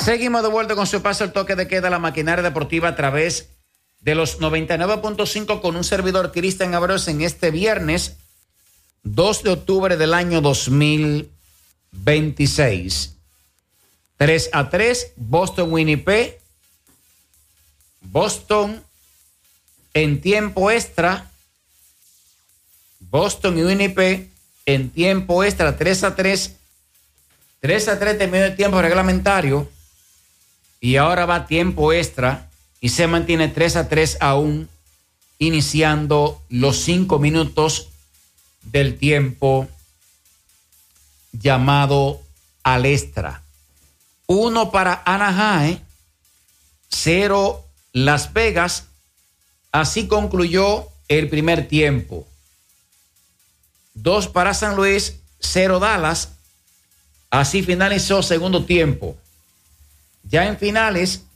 Seguimos de vuelta con su paso el toque de queda, la maquinaria deportiva a través de los 99.5 con un servidor Cristian Abreu en este viernes 2 de octubre del año 2026. 3-3, Boston-Winnipeg. Boston en tiempo extra. Boston y Winnipeg en tiempo extra, 3-3. 3-3 terminó el tiempo reglamentario. Y ahora va tiempo extra y se mantiene 3-3 aún, iniciando los 5 minutos del tiempo llamado al extra. 1 para Anaheim, 0 Las Vegas. Así concluyó el primer tiempo. 2 para San Luis, 0 Dallas. Así finalizó segundo tiempo. Ya en finales,